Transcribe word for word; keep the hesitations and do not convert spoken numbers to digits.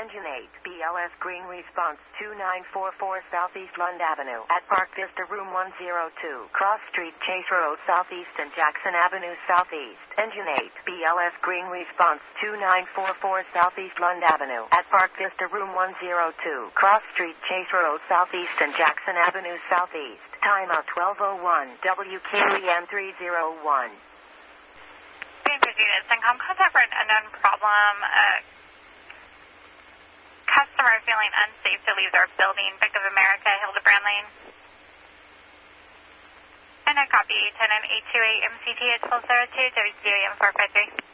Engine eight, B L S Green Response two nine four four Southeast Lund Avenue at Park Vista Room one oh two, Cross Street, Chase Road Southeast and Jackson Avenue Southeast. Engine eight, B L S Green Response two nine four four Southeast Lund Avenue at Park Vista Room one oh two, Cross Street, Chase Road Southeast and Jackson Avenue Southeast. Timeout twelve oh one, W Q E M three oh one. Units, and come contact for an unknown problem. Uh, customer feeling unsafe to leave their building. Bank of America, Hildebrand Lane. And a copy, tenant eight two eight M C T at twelve oh two, W C A M four five three.